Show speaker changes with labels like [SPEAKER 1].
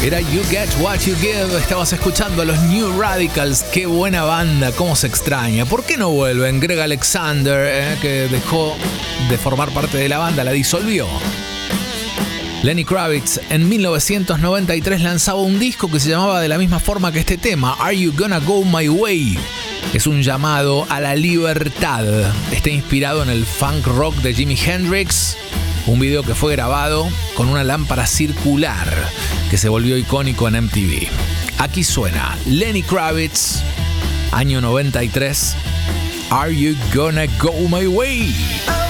[SPEAKER 1] Era You Get What You Give. Estabas escuchando a los New Radicals. Qué buena banda, cómo se extraña. ¿Por qué no vuelven? Greg Alexander, que dejó de formar parte de la banda, la disolvió. Lenny Kravitz en 1993 lanzaba un disco que se llamaba de la misma forma que este tema, Are You Gonna Go My Way? Es un llamado a la libertad. Está inspirado en el funk rock de Jimi Hendrix. Un video que fue grabado con una lámpara circular que se volvió icónico en MTV. Aquí suena Lenny Kravitz, año 93. Are You Gonna Go My Way?